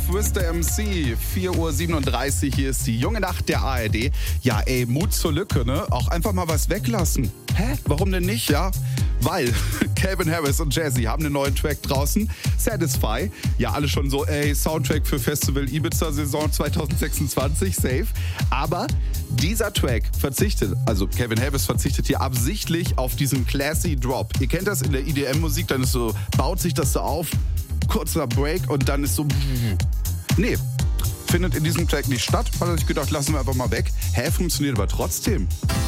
with the MC. 4:37 Uhr, hier ist die junge Nacht der ARD. Ja, ey, Mut zur Lücke, ne? Auch einfach mal was weglassen. Hä? Warum denn nicht, ja? Weil Calvin Harris und Jazzy haben einen neuen Track draußen, Satisfy. Ja, alle schon so, ey, Soundtrack für Festival Ibiza-Saison 2026, safe. Aber dieser Track also Calvin Harris verzichtet hier absichtlich auf diesen classy Drop. Ihr kennt das in der EDM-Musik, dann ist so, baut sich das so auf, kurzer Break und dann ist so, nee, findet in diesem Track nicht statt. Hat er sich gedacht, lassen wir einfach mal weg. Hä, funktioniert aber trotzdem.